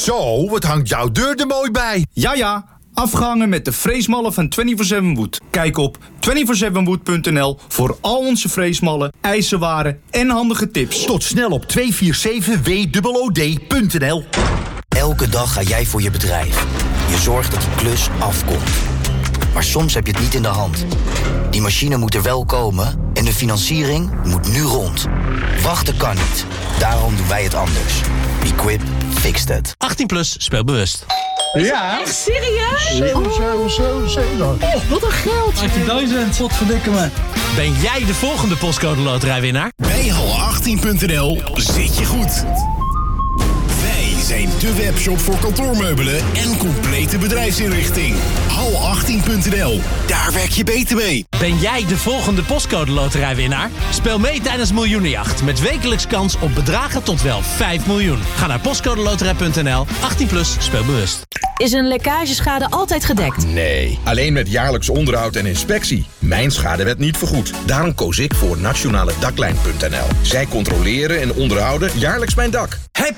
Zo, wat hangt jouw deur er mooi bij. Ja, afgehangen met de freesmallen van 24/7 Wood. Kijk op 247wood.nl voor al onze freesmallen, ijzerwaren en handige tips. Tot snel op 247WOOD.nl. Elke dag ga jij voor je bedrijf. Je zorgt dat die klus afkomt. Maar soms heb je het niet in de hand. Die machine moet er wel komen en de financiering moet nu rond. Wachten kan niet. Daarom doen wij het anders. Equip fixed it. 18+, speel bewust. Ja. Echt serieus? 7. Oh, wat een geld. 18.000. Wat verdikken me. Ben jij de volgende postcode loterijwinnaar? Bij Hal18.nl zit je goed. Wij zijn de webshop voor kantoormeubelen en complete bedrijfsinrichting. Hal18.nl, daar werk je beter mee. Ben jij de volgende postcode loterijwinnaar? Speel mee tijdens Miljoenenjacht met wekelijks kans op bedragen tot wel 5 miljoen. Ga naar postcodeloterij.nl. 18+, speel bewust. Is een lekkageschade altijd gedekt? Nee, alleen met jaarlijks onderhoud en inspectie. Mijn schade werd niet vergoed. Daarom koos ik voor nationaledaklijn.nl. Zij controleren en onderhouden jaarlijks mijn dak.